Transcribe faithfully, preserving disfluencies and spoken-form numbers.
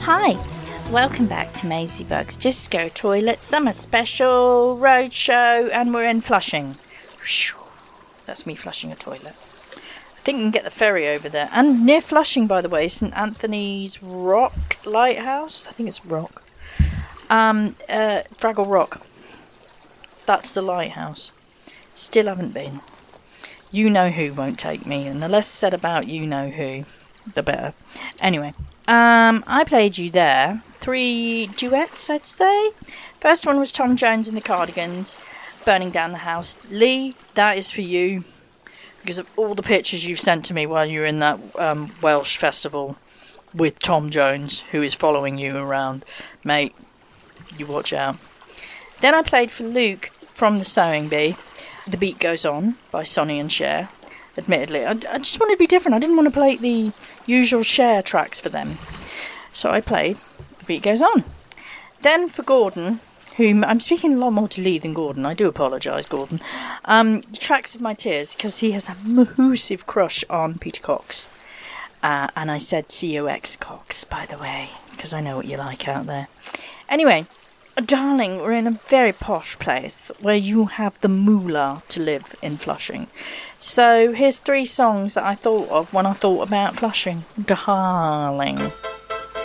Hi, welcome back to Maisie Bug's Disco Toilet Summer Special Roadshow, and we're in Flushing. That's me flushing a toilet. I think you can get the ferry over there. And near Flushing, by the way, St Anthony's Rock Lighthouse. I think it's Rock. Um, uh, Fraggle Rock. That's the lighthouse. Still haven't been. You Know Who won't take me, and the less said about You Know Who, the better. Anyway. Um, I played you there. Three duets, I'd say. First one was Tom Jones and the Cardigans, Burning Down the House. Lee, that is for you, because of all the pictures you've sent to me while you were in that um, Welsh festival with Tom Jones, who is following you around. Mate, you watch out. Then I played for Luke from the Sewing Bee, The Beat Goes On by Sonny and Cher. Admittedly, I, I just wanted to be different. I didn't want to play the usual Cher tracks for them. So I played The Beat Goes On. Then for Gordon, whom I'm speaking a lot more to Lee than Gordon. I do apologise, Gordon. Um, Tracks of My Tears, because he has a massive crush on Peter Cox. Uh, and I said C O X Cox, by the way, because I know what you like out there. Anyway, darling, we're in a very posh place where you have the moolah to live in Flushing. So here's three songs that I thought of when I thought about Flushing. Darling.